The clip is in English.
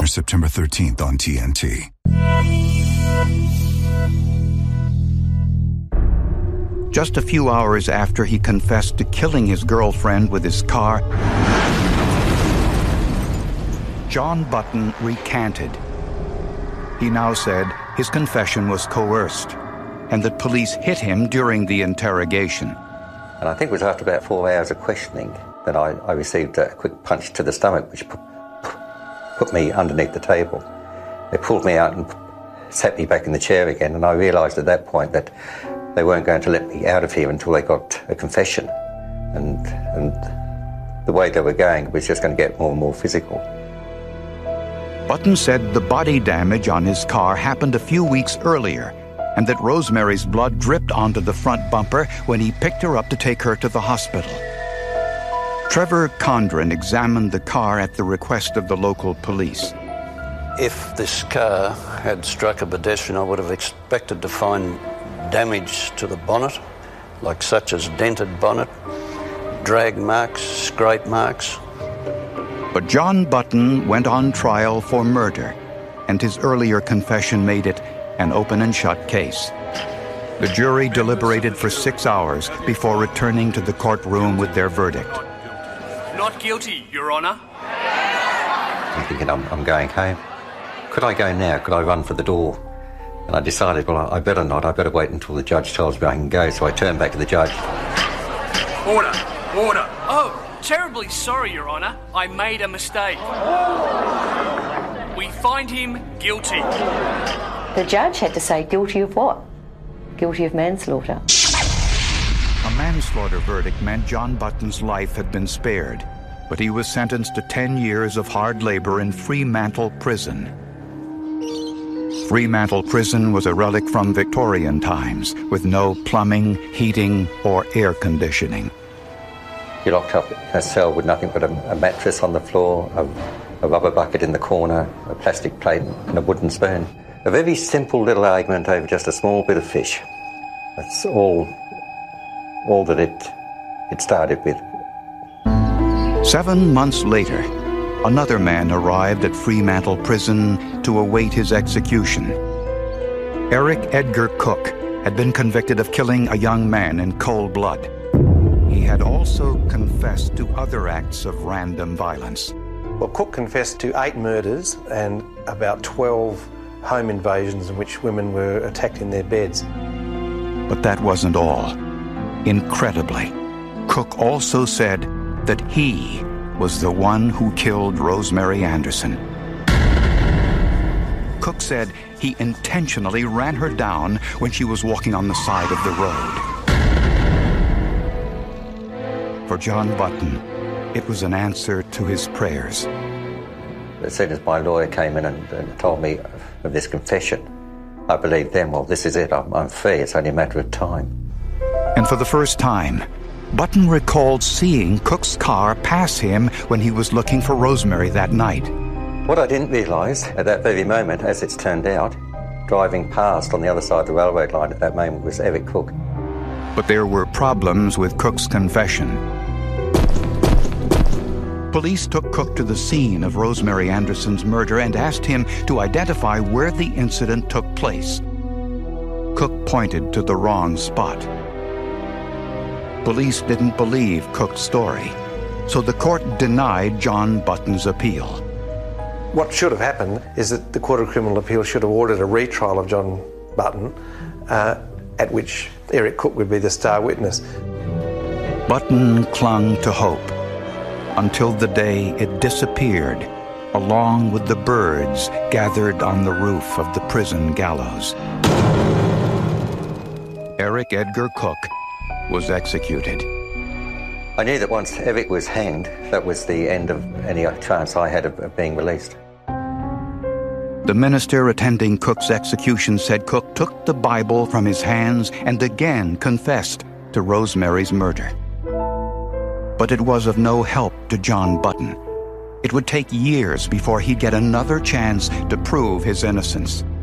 Premieres September 13th on TNT. Just a few hours after he confessed to killing his girlfriend with his car, John Button recanted. He now said his confession was coerced and that police hit him during the interrogation. And I think it was after about 4 hours of questioning that I received a quick punch to the stomach, which put me underneath the table. They pulled me out and sat me back in the chair again, and I realised at that point that they weren't going to let me out of here until they got a confession. And the way they were going, it was just going to get more and more physical. Button said the body damage on his car happened a few weeks earlier, and that Rosemary's blood dripped onto the front bumper when he picked her up to take her to the hospital. Trevor Condren examined the car at the request of the local police. If this car had struck a pedestrian, I would have expected to find damage to the bonnet, like such as dented bonnet, drag marks, scrape marks. But John Button went on trial for murder, and his earlier confession made it an open and shut case. The jury deliberated for 6 hours before returning to the courtroom with their verdict. Not guilty, Your Honour. I'm thinking I'm going home. Could I go now? Could I run for the door? And I decided, well, I better not. I better wait until the judge tells me I can go. So I turned back to the judge. Order! Order! Oh, terribly sorry, Your Honour. I made a mistake. We find him guilty. The judge had to say guilty of what? Guilty of manslaughter. A manslaughter verdict meant John Button's life had been spared, but he was sentenced to 10 years of hard labor in Fremantle Prison. Fremantle Prison was a relic from Victorian times, with no plumbing, heating, or air conditioning. You're locked up in a cell with nothing but a mattress on the floor, a rubber bucket in the corner, a plastic plate and a wooden spoon. A very simple little argument over just a small bit of fish. That's all that it started with. 7 months later, another man arrived at Fremantle Prison to await his execution. Eric Edgar Cook had been convicted of killing a young man in cold blood. He had also confessed to other acts of random violence. Well, Cook confessed to 8 murders and about 12 home invasions in which women were attacked in their beds. But that wasn't all. Incredibly, Cook also said that he was the one who killed Rosemary Anderson. Cook said he intentionally ran her down when she was walking on the side of the road. For John Button, it was an answer to his prayers. As soon as my lawyer came in and told me of this confession, I believed then, well, this is it, I'm free, it's only a matter of time. And for the first time, Button recalled seeing Cook's car pass him when he was looking for Rosemary that night. What I didn't realise at that very moment, as it's turned out, driving past on the other side of the railway line at that moment was Eric Cook. But there were problems with Cook's confession. Police took Cook to the scene of Rosemary Anderson's murder and asked him to identify where the incident took place. Cook pointed to the wrong spot. Police didn't believe Cook's story, so the court denied John Button's appeal. What should have happened is that the Court of Criminal Appeal should have ordered a retrial of John Button, at which Eric Cook would be the star witness. Button clung to hope until the day it disappeared, along with the birds gathered on the roof of the prison gallows. Eric Edgar Cook was executed. I knew that once Eric was hanged, that was the end of any chance I had of being released. The minister attending Cook's execution said Cook took the Bible from his hands and again confessed to Rosemary's murder. But it was of no help to John Button. It would take years before he'd get another chance to prove his innocence.